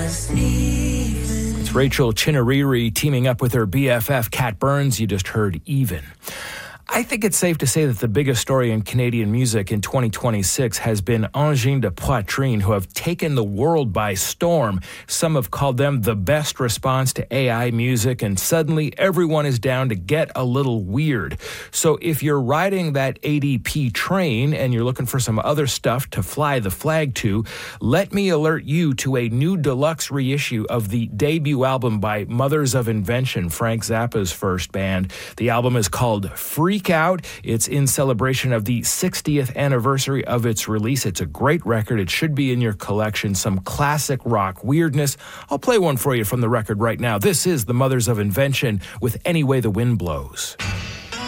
It's Rachel Chinariri teaming up with her BFF Kat Burns. You just heard Even. I think it's safe to say that the biggest story in Canadian music in 2026 has been Angine de Poitrine, who have taken the world by storm. Some have called them the best response to AI music, and suddenly everyone is down to get a little weird. So if you're riding that ADP train and you're looking for some other stuff to fly the flag to, let me alert you to a new deluxe reissue of the debut album by Mothers of Invention, Frank Zappa's first band. The album is called Freak Out. It's in celebration of the 60th anniversary of its release. It's a great record. It should be in your collection. Some classic rock weirdness. I'll play one for you from the record right now. This is the Mothers of Invention with Any Way the Wind Blows.